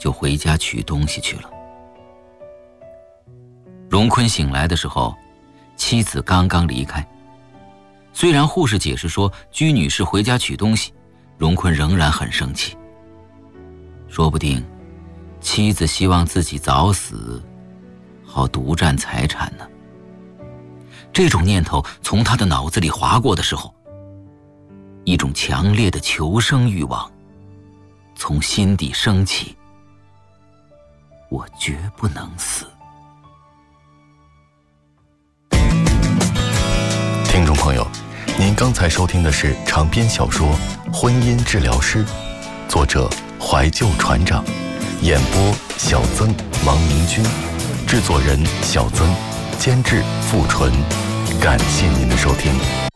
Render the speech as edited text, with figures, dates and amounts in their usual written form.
就回家取东西去了。荣坤醒来的时候，妻子刚刚离开。虽然护士解释说居女士回家取东西，荣坤仍然很生气。说不定妻子希望自己早死，好独占财产呢。这种念头从他的脑子里划过的时候，一种强烈的求生欲望从心底升起。我绝不能死。 听众朋友，您刚才收听的是长篇小说《婚姻治疗师》，作者怀旧船长，演播小曾、王明君，制作人小曾，监制付纯。感谢您的收听。